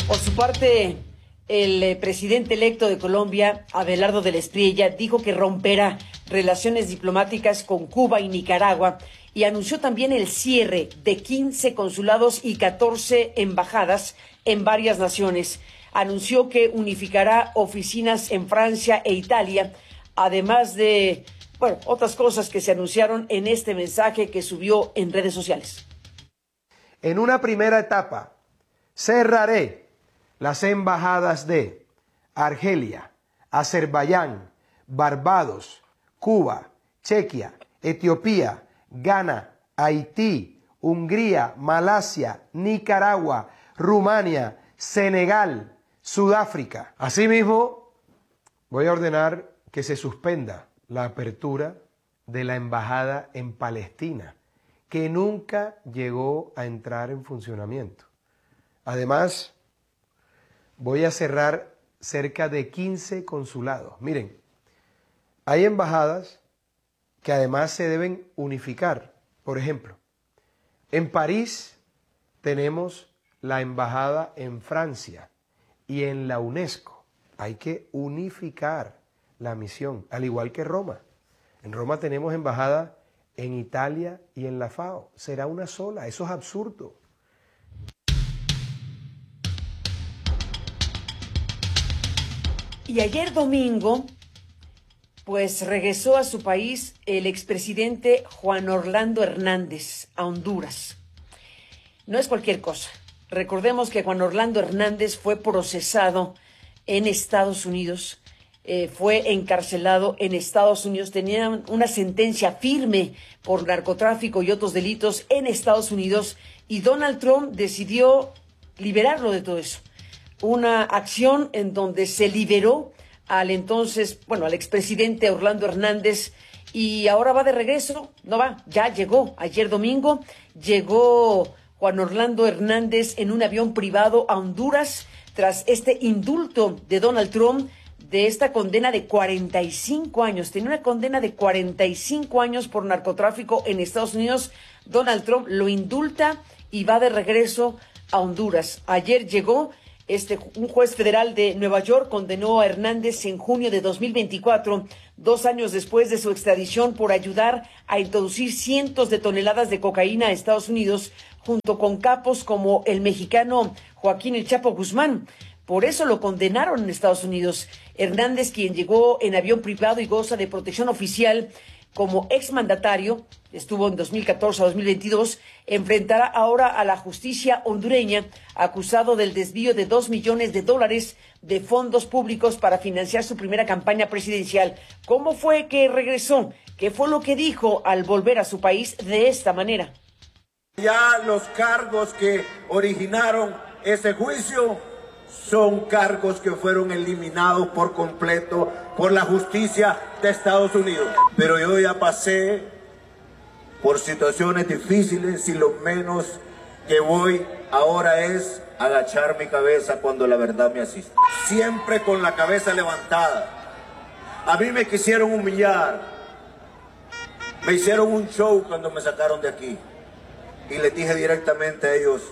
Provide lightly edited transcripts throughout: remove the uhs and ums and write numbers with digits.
Por su parte, el presidente electo de Colombia, Abelardo de la Espriella, dijo que romperá relaciones diplomáticas con Cuba y Nicaragua y anunció también el cierre de 15 consulados y 14 embajadas en varias naciones. Anunció que unificará oficinas en Francia e Italia, además de, otras cosas que se anunciaron en este mensaje que subió en redes sociales. En una primera etapa, cerraré las embajadas de Argelia, Azerbaiyán, Barbados, Cuba, Chequia, Etiopía, Ghana, Haití, Hungría, Malasia, Nicaragua, Rumania, Senegal, Sudáfrica. Asimismo, voy a ordenar que se suspenda la apertura de la embajada en Palestina, que nunca llegó a entrar en funcionamiento. Además, voy a cerrar cerca de 15 consulados. Miren, hay embajadas que además se deben unificar. Por ejemplo, en París tenemos la embajada en Francia y en la UNESCO. Hay que unificar la misión, al igual que Roma. En Roma tenemos embajada en Italia y en la FAO. Será una sola, eso es absurdo. Y ayer domingo, pues regresó a su país el expresidente Juan Orlando Hernández a Honduras. No es cualquier cosa. Recordemos que Juan Orlando Hernández fue procesado en Estados Unidos, fue encarcelado en Estados Unidos, tenía una sentencia firme por narcotráfico y otros delitos en Estados Unidos, y Donald Trump decidió liberarlo de todo eso. Una acción en donde se liberó al expresidente Orlando Hernández, y ahora va de regreso, ya llegó, ayer domingo llegó Juan Orlando Hernández en un avión privado a Honduras tras este indulto de Donald Trump de esta condena de 45 años. Tenía una condena de 45 años por narcotráfico en Estados Unidos. Donald Trump lo indulta y va de regreso a Honduras. Ayer llegó. Un juez federal de Nueva York condenó a Hernández en junio de 2024, 2 años después de su extradición, por ayudar a introducir cientos de toneladas de cocaína a Estados Unidos, junto con capos como el mexicano Joaquín El Chapo Guzmán. Por eso lo condenaron en Estados Unidos. Hernández, quien llegó en avión privado y goza de protección oficial como exmandatario, estuvo en 2014 a 2022, enfrentará ahora a la justicia hondureña, acusado del desvío de $2 millones de fondos públicos para financiar su primera campaña presidencial. ¿Cómo fue que regresó? ¿Qué fue lo que dijo al volver a su país de esta manera? Ya los cargos que originaron ese juicio son cargos que fueron eliminados por completo por la justicia de Estados Unidos. Pero yo ya pasé por situaciones difíciles y lo menos que voy ahora es agachar mi cabeza cuando la verdad me asiste. Siempre con la cabeza levantada. A mí me quisieron humillar. Me hicieron un show cuando me sacaron de aquí. Y les dije directamente a ellos: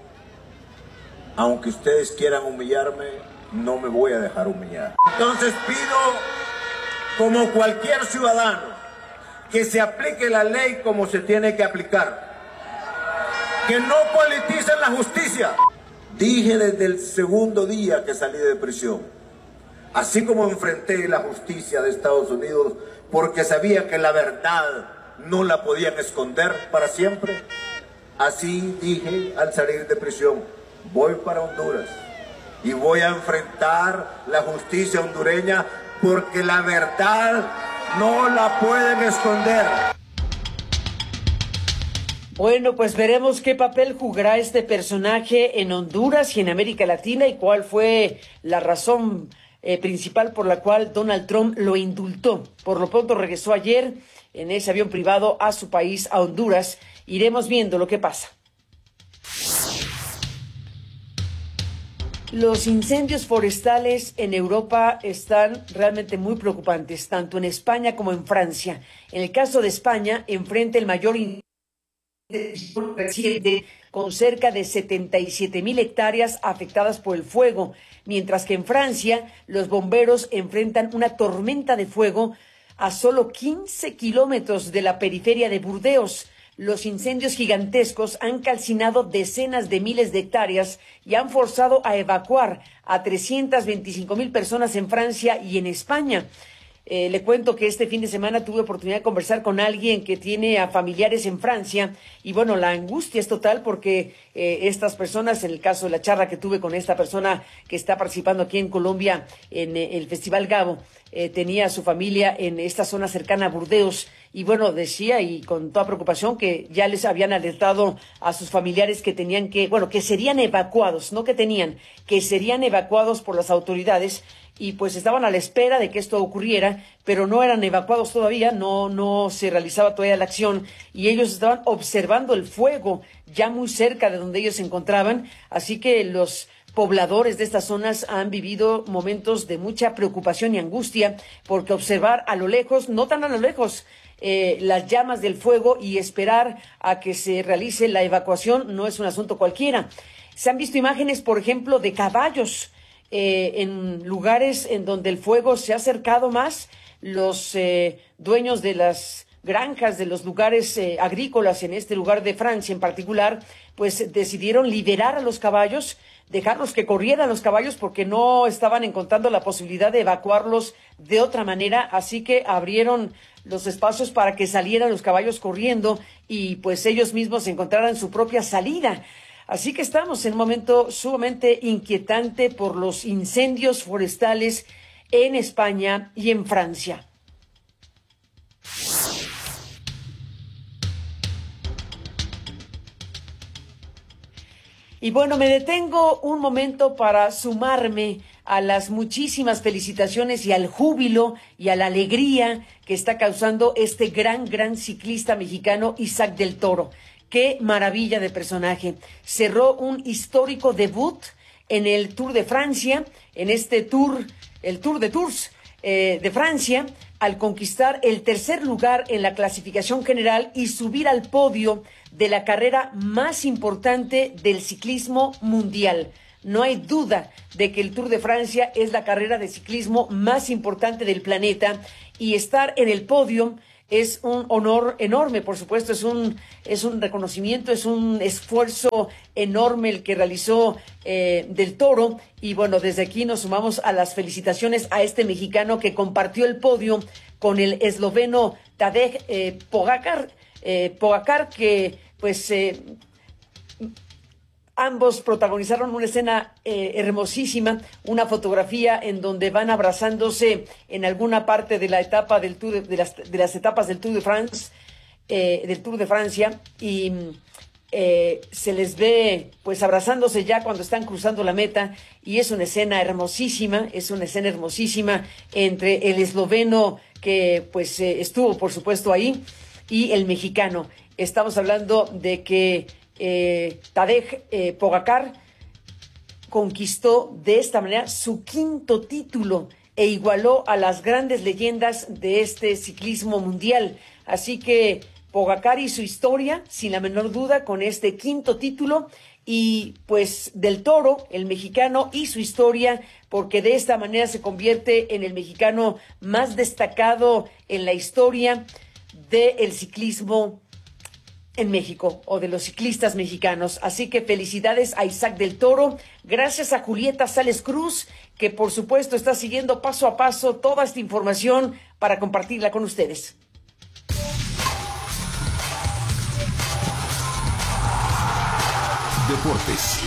aunque ustedes quieran humillarme, no me voy a dejar humillar. Entonces pido, como cualquier ciudadano, que se aplique la ley como se tiene que aplicar. Que no politicen la justicia. Dije desde el segundo día que salí de prisión, así como enfrenté la justicia de Estados Unidos, porque sabía que la verdad no la podían esconder para siempre, así dije al salir de prisión: voy para Honduras y voy a enfrentar la justicia hondureña, porque la verdad no la pueden esconder. Bueno, pues veremos qué papel jugará este personaje en Honduras y en América Latina, y cuál fue la razón principal por la cual Donald Trump lo indultó. Por lo pronto regresó ayer en ese avión privado a su país, a Honduras. Iremos viendo lo que pasa. Los incendios forestales en Europa están realmente muy preocupantes, tanto en España como en Francia. En el caso de España, enfrenta el mayor con cerca de 77,000 hectáreas afectadas por el fuego, mientras que en Francia los bomberos enfrentan una tormenta de fuego a solo 15 kilómetros de la periferia de Burdeos. Los incendios gigantescos han calcinado decenas de miles de hectáreas y han forzado a evacuar a 325,000 personas en Francia y en España. Le cuento que este fin de semana tuve oportunidad de conversar con alguien que tiene a familiares en Francia y bueno, la angustia es total porque estas personas, en el caso de la charla que tuve con esta persona que está participando aquí en Colombia en el Festival Gabo, tenía a su familia en esta zona cercana a Burdeos y bueno, decía y con toda preocupación que ya les habían alertado a sus familiares que tenían que, bueno, que serían evacuados, no que tenían, que serían evacuados por las autoridades y pues estaban a la espera de que esto ocurriera, pero no eran evacuados todavía, no se realizaba todavía la acción y ellos estaban observando el fuego ya muy cerca de donde ellos se encontraban, así que los pobladores de estas zonas han vivido momentos de mucha preocupación y angustia porque observar a lo lejos, no tan a lo lejos, las llamas del fuego y esperar a que se realice la evacuación no es un asunto cualquiera. Se han visto imágenes, por ejemplo, de caballos en lugares en donde el fuego se ha acercado más. Los dueños de las granjas, de los lugares agrícolas en este lugar de Francia en particular, pues decidieron liberar a los caballos, dejarlos que corrieran los caballos porque no estaban encontrando la posibilidad de evacuarlos de otra manera, así que abrieron los espacios para que salieran los caballos corriendo y pues ellos mismos encontraran su propia salida. Así que estamos en un momento sumamente inquietante por los incendios forestales en España y en Francia. Y bueno, me detengo un momento para sumarme a las muchísimas felicitaciones y al júbilo y a la alegría que está causando este gran ciclista mexicano Isaac del Toro. ¡Qué maravilla de personaje! Cerró un histórico debut en el Tour de Francia, en este Tour, el Tour de Tours de Francia, al conquistar el tercer lugar en la clasificación general y subir al podio de la carrera más importante del ciclismo mundial. No hay duda de que el Tour de Francia es la carrera de ciclismo más importante del planeta y estar en el podio es un honor enorme, por supuesto, es un reconocimiento, es un esfuerzo enorme el que realizó Del Toro. Y bueno, desde aquí nos sumamos a las felicitaciones a este mexicano que compartió el podio con el esloveno Tadej Pogačar, que pues ambos protagonizaron una escena hermosísima, una fotografía en donde van abrazándose en alguna parte de la etapa del Tour de las etapas del Tour de France, del Tour de Francia, y se les ve pues abrazándose ya cuando están cruzando la meta, y es una escena hermosísima, entre el esloveno que pues estuvo por supuesto ahí y el mexicano. Estamos hablando de que Tadej Pogačar conquistó de esta manera su quinto título e igualó a las grandes leyendas de este ciclismo mundial. Así que Pogačar y su historia, sin la menor duda, con este quinto título, y pues Del Toro, el mexicano, y su historia, porque de esta manera se convierte en el mexicano más destacado en la historia del ciclismo en México, o de los ciclistas mexicanos. Así que felicidades a Isaac del Toro, gracias a Julieta Sales Cruz, que por supuesto está siguiendo paso a paso toda esta información para compartirla con ustedes. Deportes.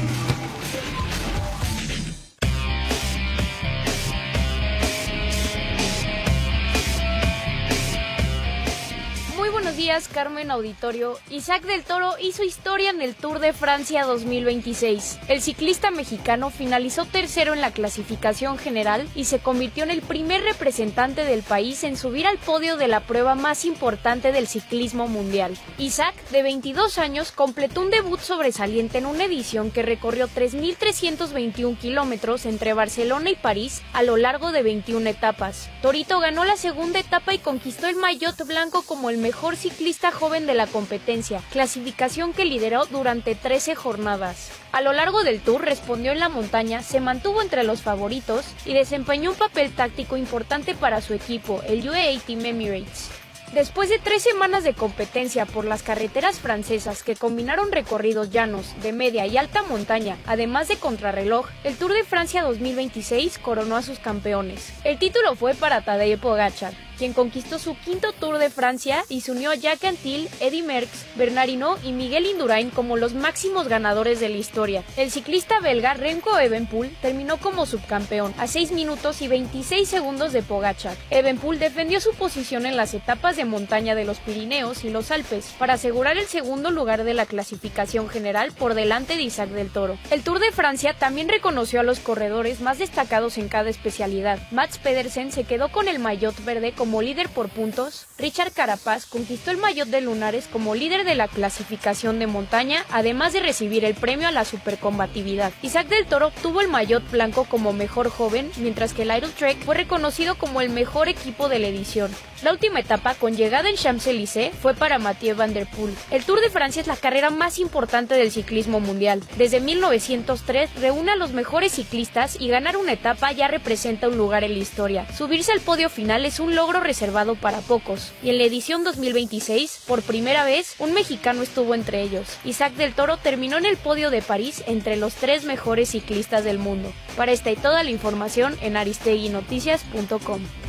Muy buenos días, Carmen Auditorio. Isaac del Toro hizo historia en el Tour de Francia 2026. El ciclista mexicano finalizó tercero en la clasificación general y se convirtió en el primer representante del país en subir al podio de la prueba más importante del ciclismo mundial. Isaac, de 22 años, completó un debut sobresaliente en una edición que recorrió 3.321 kilómetros entre Barcelona y París a lo largo de 21 etapas. Torito ganó la segunda etapa y conquistó el maillot blanco como el mejor ciclista joven de la competencia, clasificación que lideró durante 13 jornadas. A lo largo del Tour respondió en la montaña, se mantuvo entre los favoritos y desempeñó un papel táctico importante para su equipo, el UAE Team Emirates. Después de 3 semanas de competencia por las carreteras francesas que combinaron recorridos llanos, de media y alta montaña, además de contrarreloj, el Tour de Francia 2026 coronó a sus campeones. El título fue para Tadej Pogačar, quien conquistó su 5º Tour de Francia y se unió a Jacques Anquetil, Eddy Merckx, Bernard Hinault y Miguel Indurain como los máximos ganadores de la historia. El ciclista belga Remco Evenepoel terminó como subcampeón, a 6 minutos y 26 segundos de Pogačar. Evenepoel defendió su posición en las etapas de montaña de los Pirineos y los Alpes para asegurar el segundo lugar de la clasificación general por delante de Isaac del Toro. El Tour de Francia también reconoció a los corredores más destacados en cada especialidad. Mats Pedersen se quedó con el maillot verde como líder por puntos, Richard Carapaz conquistó el maillot de lunares como líder de la clasificación de montaña, además de recibir el premio a la supercombatividad. Isaac del Toro obtuvo el maillot blanco como mejor joven, mientras que el Idle Trek fue reconocido como el mejor equipo de la edición. La última etapa, con llegada en Champs-Élysées, fue para Mathieu Van Der Poel. El Tour de Francia es la carrera más importante del ciclismo mundial. Desde 1903 reúne a los mejores ciclistas y ganar una etapa ya representa un lugar en la historia. Subirse al podio final es un logro reservado para pocos, y en la edición 2026, por primera vez, un mexicano estuvo entre ellos. Isaac del Toro terminó en el podio de París entre los 3 mejores ciclistas del mundo. Para esta y toda la información en aristeguinoticias.com.